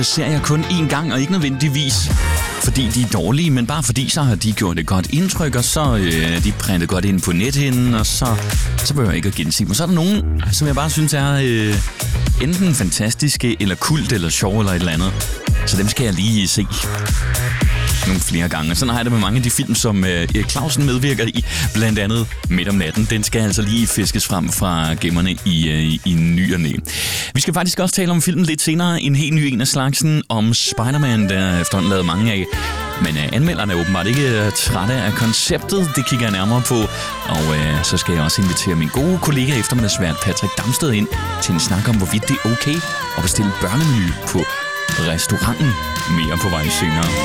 ser jeg kun én gang, og ikke nødvendigvis fordi de er dårlige, men bare fordi så har de gjort et godt indtryk, og så de printet godt ind på nethinden, og så behøver jeg ikke at gense dem. Og så er der nogen, som jeg bare synes er enten fantastiske, eller kult, eller sjov, eller et eller andet. Så dem skal jeg lige se nogle flere gange. Sådan har jeg det med mange af de film, som Erik Clausen medvirker i. Blandt andet Midt om natten. Den skal altså lige fiskes frem fra gemmerne i ny og næ. Vi skal faktisk også tale om filmen lidt senere. En helt ny en af slagsen om Spider-Man, der efterhånden lavet mange af. Men anmelderne er åbenbart ikke trætte af konceptet. Det kigger jeg nærmere på. Og så skal jeg også invitere min gode kollega eftermiddagsvært Patrick Damsted ind til en snak om, hvorvidt det er okay at bestille børnemenu på restauranten. Mere på vej senere.